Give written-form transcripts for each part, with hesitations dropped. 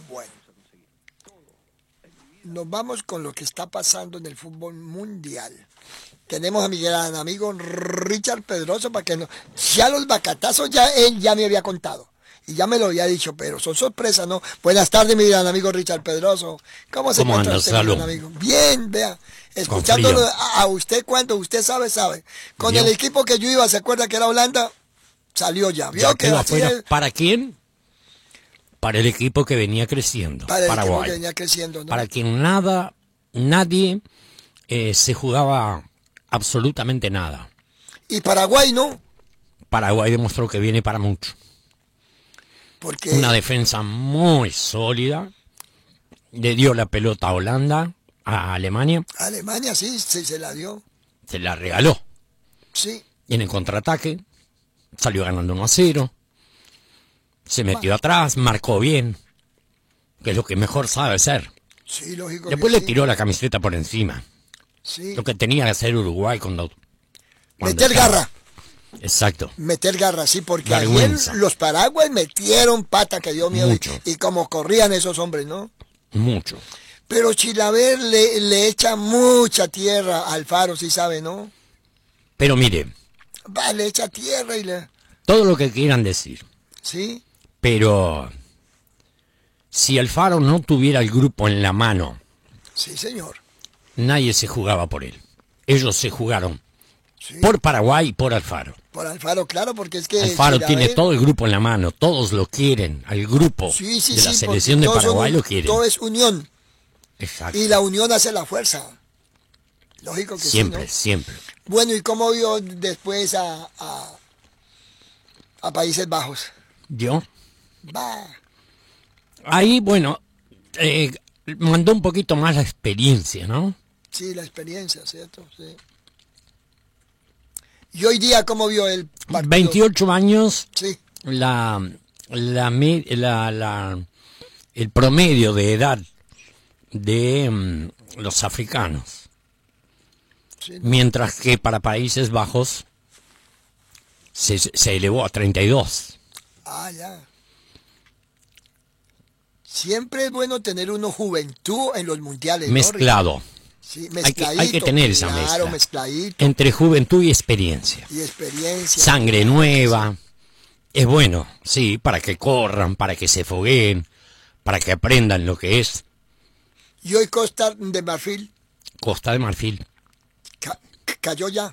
Bueno, nos vamos con lo que está pasando en el fútbol mundial. Tenemos a mi gran amigo Richard Pedroso para que nos... Ya los bacatazos ya él ya me había contado. Y ya me lo había dicho, pero son sorpresas, ¿no? Buenas tardes, mi gran amigo Richard Pedroso. ¿Cómo se encuentra usted, mi gran amigo? Bien, vea. Escuchándolo a usted cuando usted sabe. Con el equipo que yo iba, ¿se acuerda que era Holanda? Salió ya. ¿Vio que afuera? ¿Para quién? Para el equipo que venía creciendo. Para el Paraguay. equipo que venía creciendo, ¿no? Para quien nadie se jugaba absolutamente nada. Y Paraguay, ¿no? Paraguay demostró que viene para mucho. Porque... Una defensa muy sólida. Le dio la pelota a Holanda, a Alemania. Alemania sí, se la dio. Se la regaló. Sí. Y en el contraataque salió ganando 1-0. Se metió atrás, marcó bien. Que es lo que mejor sabe hacer. Sí, lógico. Después le tiró la camiseta por encima. Sí. Lo que tenía que hacer Uruguay cuando meter garra. Exacto. Meter garra, sí, porque vergüenza. Ayer los paraguas metieron pata que dio miedo. Mucho. Y como corrían esos hombres, ¿no? Mucho. Pero Chilaver le echa mucha tierra al Faro, sí sabe, ¿no? Pero mire. Le echa tierra y le... Todo lo que quieran decir. Sí. Pero si Alfaro no tuviera el grupo en la mano. Sí, señor. Nadie se jugaba por él. Ellos se jugaron. Sí. Por Paraguay y por Alfaro. Por Alfaro, claro, porque es que... Alfaro tiene todo el grupo en la mano, todos lo quieren, al grupo de la selección de Paraguay lo quieren. Todo es unión. Exacto. Y la unión hace la fuerza. Lógico que siempre, sí, ¿no? Siempre. Bueno, ¿y cómo vio después a Países Bajos? ¿Yo? Va. Ahí, bueno, mandó un poquito más la experiencia, ¿no? Sí, la experiencia, ¿cierto? Sí. ¿Y hoy día cómo vio el partido? 28 años, sí. El promedio de edad de los africanos. Sí, ¿no? Mientras que para Países Bajos se elevó a 32. Ah, ya. Siempre es bueno tener una juventud en los mundiales. Mezclado. ¿No? Sí, hay que tener esa mezcla. Mezcladito. Entre juventud y experiencia. Sangre nueva. Es bueno, sí, para que corran, para que se fogueen, para que aprendan lo que es. ¿Y hoy Costa de Marfil? Costa de Marfil. ¿Cayó ya?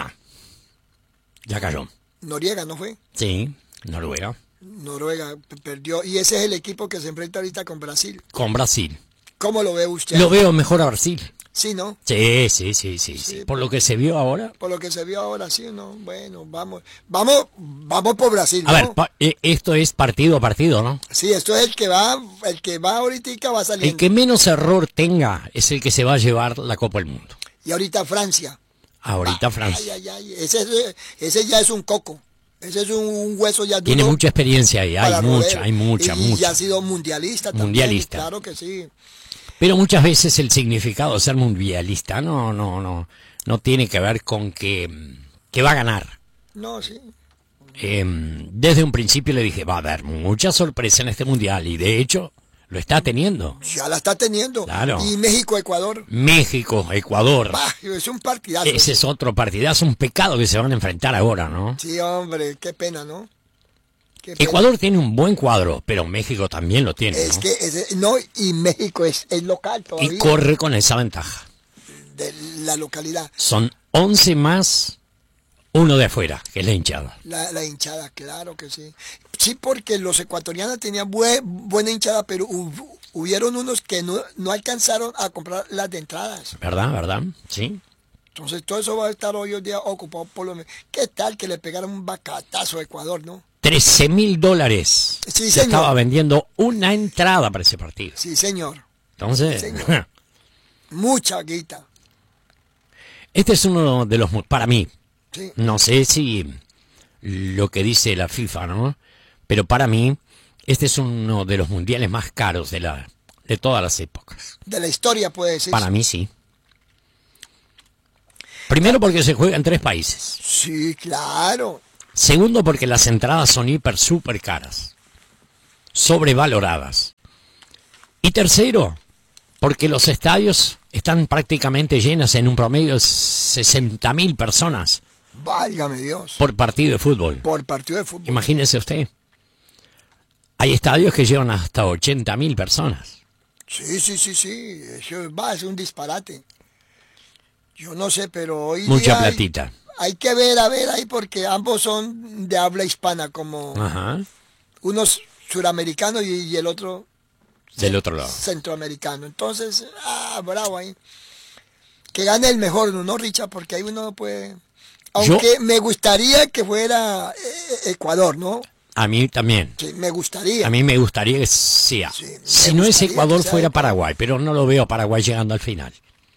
Ya cayó. ¿Noriega no fue? Sí, Noruega perdió. Y ese es el equipo que se enfrenta ahorita con Brasil. Con Brasil. ¿Cómo lo ve usted? Lo veo mejor a Brasil. Sí, ¿no? Sí. Por lo que se vio ahora. Por lo que se vio ahora, sí, ¿no? Bueno, vamos por Brasil, ¿no? A ver, esto es partido a partido, ¿no? Sí, esto es el que va ahorita va saliendo. El que menos error tenga es el que se va a llevar la Copa del Mundo. Y ahorita Francia. Francia. Ay. Ese ya es un coco. Ese es un hueso ya duro. Tiene mucha experiencia ahí, hay mucha. Y ya ha sido mundialista también. Claro que sí. Pero muchas veces el significado de ser mundialista no tiene que ver con que va a ganar. No, sí. Desde un principio le dije, va a haber mucha sorpresa en este mundial, y de hecho lo está teniendo. Ya la está teniendo. Claro. Y México-Ecuador. México-Ecuador. Es un partidazo. Ese es otro partidazo, un pecado que se van a enfrentar ahora, ¿no? Sí, hombre, qué pena, ¿no? Ecuador tiene un buen cuadro, pero México también lo tiene. Es que y México es local todavía. Y corre con esa ventaja. De la localidad. Son 11 más uno de afuera, que es la hinchada. La hinchada, claro que sí. Sí, porque los ecuatorianos tenían buena hinchada, pero hubieron unos que no alcanzaron a comprar las de entradas. ¿Verdad? Sí. Entonces todo eso va a estar hoy en día ocupado por los... ¿Qué tal que le pegaran un bacatazo a Ecuador, no? $13,000 sí, se estaba vendiendo una entrada para ese partido. Sí, señor. Entonces, sí, señor. Mucha guita. Este es uno de los, para mí, sí. No sé si lo que dice la FIFA, ¿no? Pero para mí, este es uno de los mundiales más caros de todas las épocas. De la historia, puede decir. Para mí, sí. Primero porque se juega en 3 países. Sí, claro. Segundo porque las entradas son súper caras. Sobrevaloradas. Y tercero, porque los estadios están prácticamente llenos en un promedio de 60.000 personas. Válgame Dios. Por partido de fútbol. Por partido de fútbol. Imagínese usted. Hay estadios que llevan hasta 80.000 personas. Sí. Eso es un disparate. Yo no sé, pero hoy mucha platita. Hay que ver ahí, porque ambos son de habla hispana, como uno suramericano y el otro del otro lado. Centroamericano. Entonces, bravo ahí. Que gane el mejor, ¿no, Richard? Porque ahí uno puede... Aunque me gustaría que fuera Ecuador, ¿no? A mí también. Sí, me gustaría. A mí me gustaría que sea. Si no es Ecuador, fuera Paraguay, pero no lo veo a Paraguay llegando al final.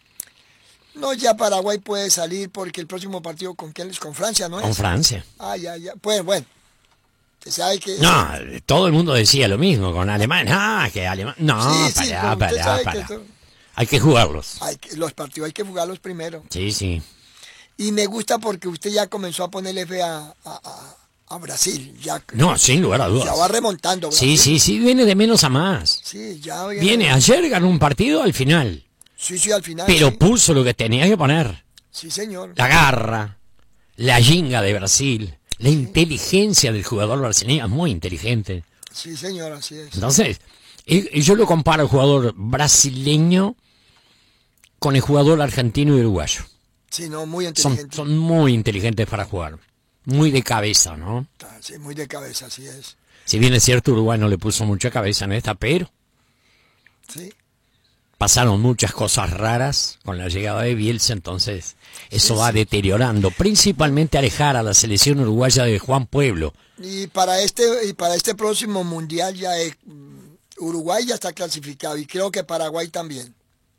No, ya Paraguay puede salir porque el próximo partido ¿con quién es? Con Francia, ¿no es? Con Francia. Ya. Pues bueno. Se sabe que... No, todo el mundo decía lo mismo con Alemania. Que Alemania... No, sí, para. Hay que jugarlos. Los partidos hay que jugarlos primero. Sí. Y me gusta porque usted ya comenzó a ponerle fe a Brasil. Ya, no, sin lugar a dudas. Ya va remontando Brasil. Sí, viene de menos a más. Sí, ya viene. Ayer ganó un partido al final. Sí, al final. Pero puso lo que tenía que poner. Sí, señor. La garra, la ginga de Brasil, la inteligencia del jugador brasileño, es muy inteligente. Sí, señor, así es. Entonces, y yo lo comparo al jugador brasileño con el jugador argentino y uruguayo. Sí, no, muy inteligente. Son muy inteligentes para jugar. Muy de cabeza, ¿no? Sí, muy de cabeza, así es. Si bien es cierto, Uruguay no le puso mucha cabeza en esta, pero... Sí. Pasaron muchas cosas raras con la llegada de Bielsa, entonces eso va deteriorando, principalmente alejar a la selección uruguaya de Juan Pueblo. Y para este próximo mundial Uruguay ya está clasificado y creo que Paraguay también.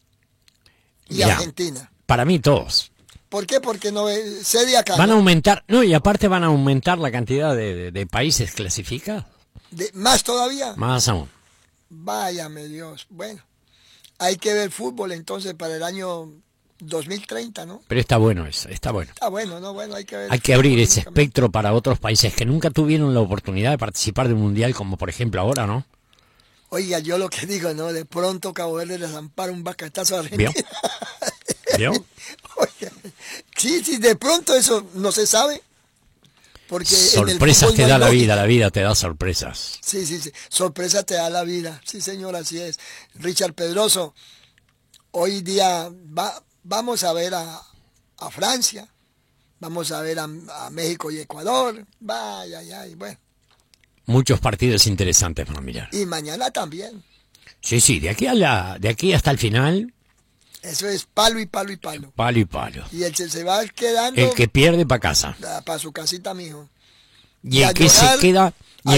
Y Argentina. Para mí todos. ¿Por qué? Porque no sede acá. Van a aumentar, y aparte van a aumentar la cantidad de países clasificados. ¿Más todavía? Más aún. Váyame Dios. Bueno. Hay que ver fútbol entonces para el año 2030, ¿no? Pero está bueno eso, está bueno. Está bueno, ¿no? Bueno, hay que ver. Hay que abrir ese espectro para otros países que nunca tuvieron la oportunidad de participar de un mundial, como por ejemplo ahora, ¿no? Oiga, yo lo que digo, ¿no? De pronto Cabo Verde les ampara un bacatazo a Argentina. ¿Vio? Oiga, sí, de pronto eso no se sabe. Porque sorpresas te da la vida te da sorpresas. Sí, sorpresa te da la vida. Sí, señor, así es. Richard Pedroso, hoy día vamos a ver a Francia, vamos a ver a México y Ecuador. Vaya, bueno. Muchos partidos interesantes para mirar. Y mañana también. Sí, de aquí hasta el final. Eso es palo y palo y palo. Palo y palo. Y el se va quedando... El que pierde para casa. Para su casita, mijo. Y el que se queda... Y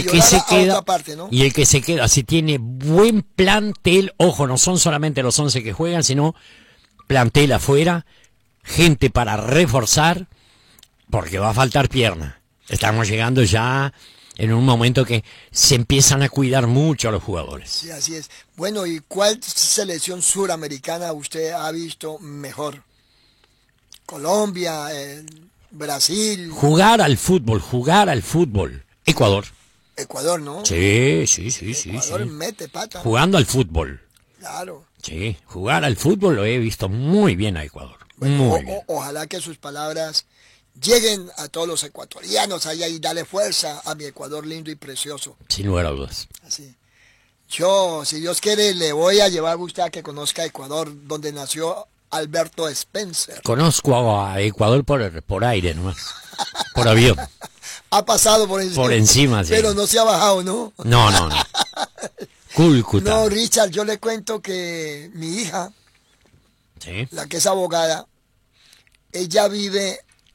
el que se queda, si tiene buen plantel, ojo, no son solamente los 11 que juegan, sino plantel afuera, gente para reforzar, porque va a faltar pierna. Estamos llegando ya en un momento que se empiezan a cuidar mucho a los jugadores. Sí, así es. Bueno, ¿y cuál selección suramericana usted ha visto mejor? Colombia, Brasil. Jugar al fútbol. Ecuador. Ecuador, ¿no? Sí. Ecuador mete pata. Jugando al fútbol. Claro. Sí, jugar al fútbol lo he visto muy bien a Ecuador. Bueno, muy bien. Ojalá que sus palabras lleguen a todos los ecuatorianos allá y dale fuerza a mi Ecuador lindo y precioso. Sin lugar a dudas. Así. Yo, si Dios quiere, le voy a llevar a usted a que conozca Ecuador, donde nació Alberto Spencer. Conozco a Ecuador por aire nomás, por avión. Ha pasado por encima. Por encima, sí. Pero no se ha bajado, ¿no? No. Cúlcuta. No, Richard, yo le cuento que mi hija, ¿sí? La que es abogada, ella vive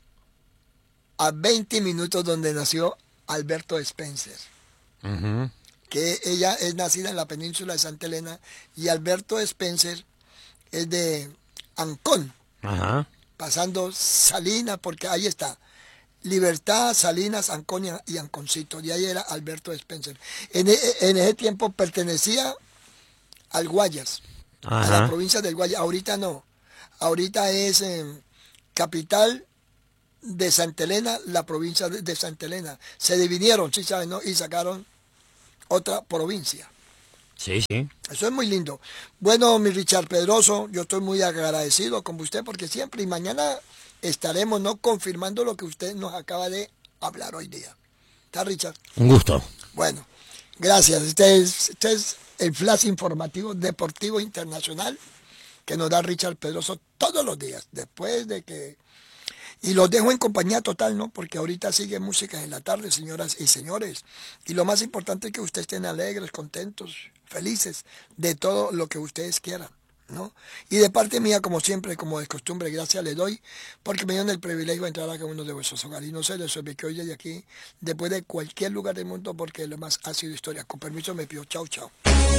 a 20 minutos donde nació Alberto Spencer. Uh-huh. Que ella es nacida en la península de Santa Elena y Alberto Spencer es de Ancón, uh-huh, pasando Salinas, porque ahí está, Libertad, Salinas, Ancón y Anconcito, y ahí era Alberto Spencer. En ese tiempo pertenecía al Guayas, uh-huh, a la provincia del Guayas. Ahorita no, ahorita es capital de Santa Elena, la provincia de Santa Elena. Se dividieron, ¿sí saben, no? Y sacaron otra provincia. Sí, sí. Eso es muy lindo. Bueno, mi Richard Pedroso, yo estoy muy agradecido con usted porque siempre y mañana estaremos confirmando lo que usted nos acaba de hablar hoy día. ¿Está, Richard? Un gusto. Bueno, gracias. Este es el flash informativo deportivo internacional que nos da Richard Pedroso todos los días, después de que... Y los dejo en compañía total, ¿no? Porque ahorita sigue música en la tarde, señoras y señores. Y lo más importante es que ustedes estén alegres, contentos, felices de todo lo que ustedes quieran, ¿no? Y de parte mía, como siempre, como de costumbre, gracias le doy, porque me dieron el privilegio de entrar a cada uno de vuestros hogares. Y no se les olvide que hoy desde aquí, después de cualquier lugar del mundo, porque lo más ha sido historia. Con permiso me pido, chao, chao.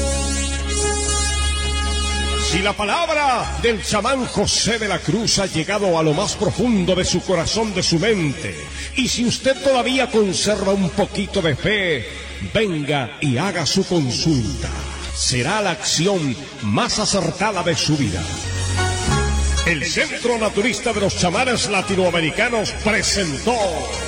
Si la palabra del chamán José de la Cruz ha llegado a lo más profundo de su corazón, de su mente, y si usted todavía conserva un poquito de fe, venga y haga su consulta. Será la acción más acertada de su vida. El Centro Naturista de los Chamanes Latinoamericanos presentó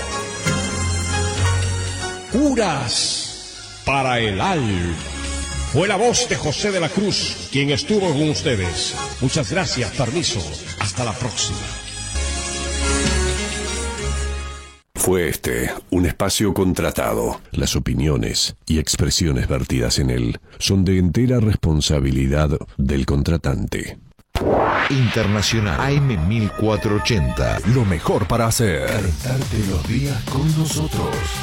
Curas para el Alma. Fue la voz de José de la Cruz quien estuvo con ustedes. Muchas gracias, permiso. Hasta la próxima. Fue un espacio contratado. Las opiniones y expresiones vertidas en él son de entera responsabilidad del contratante. Internacional AM 1480. Lo mejor para hacer. Calentarte los días con nosotros.